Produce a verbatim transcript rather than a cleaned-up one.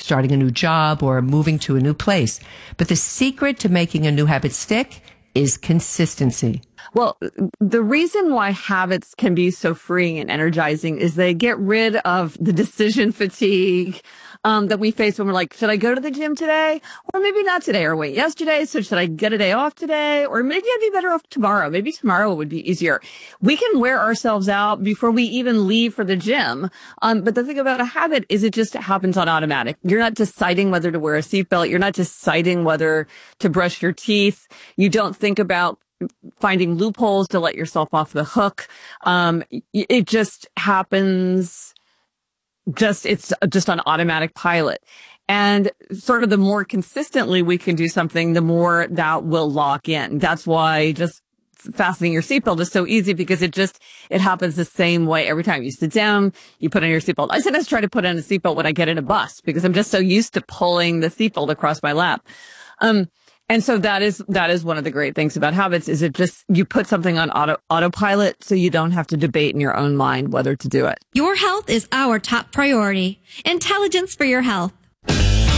starting a new job or moving to a new place. But the secret to making a new habit stick is consistency. Well, the reason why habits can be so freeing and energizing is they get rid of the decision fatigue um, that we face when we're like, should I go to the gym today? Or maybe not today, or wait, yesterday. So should I get a day off today? Or maybe I'd be better off tomorrow. Maybe tomorrow would be easier. We can wear ourselves out before we even leave for the gym. Um, but the thing about a habit is it just happens on automatic. You're not deciding whether to wear a seatbelt. You're not deciding whether to brush your teeth. You don't think about finding loopholes to let yourself off the hook. Um, it just happens. Just, it's just on automatic pilot. And sort of the more consistently we can do something, the more that will lock in. That's why just fastening your seatbelt is so easy, because it just, it happens the same way every time. You sit down, you put on your seatbelt. I sometimes try to put on a seatbelt when I get in a bus because I'm just so used to pulling the seatbelt across my lap. Um, And so that is, that is one of the great things about habits, is it just, you put something on auto, autopilot so you don't have to debate in your own mind whether to do it. Your health is our top priority. Intelligence for your health.